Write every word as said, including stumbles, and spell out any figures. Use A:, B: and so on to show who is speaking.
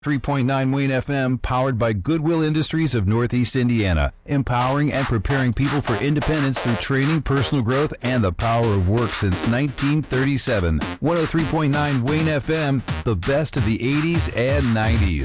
A: three point nine Wayne F M, powered by Goodwill Industries of Northeast Indiana, empowering and preparing people for independence through training, personal growth, and the power of work since nineteen thirty-seven. one oh three point nine Wayne F M, the best of the eighties and nineties.